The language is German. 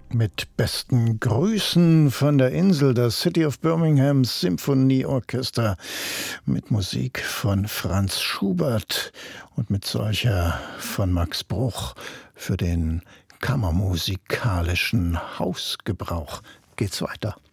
Mit besten Grüßen von der Insel, das City of Birmingham Symphonieorchester mit Musik von Franz Schubert und mit solcher von Max Bruch für den kammermusikalischen Hausgebrauch. Geht's weiter.